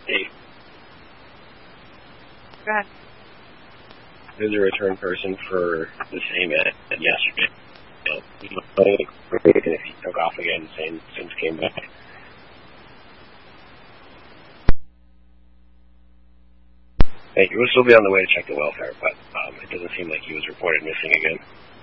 Hey. Go ahead. There's a return person for the same ad yesterday. And if he took off again, same since came back. Thank you. We'll still be on the way to check the welfare, but it doesn't seem like he was reported missing again.